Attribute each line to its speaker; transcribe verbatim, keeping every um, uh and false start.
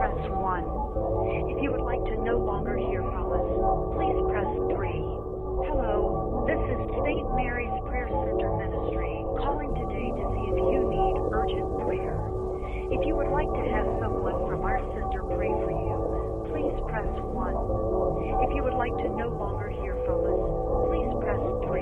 Speaker 1: press one. If you would like to no longer hear from us, please press three. Hello, this is Saint Mary's Prayer Center Ministry calling today to see if you need urgent prayer. If you would like to have someone from our center pray for you, please press one. If you would like to no longer hear from us, please press three.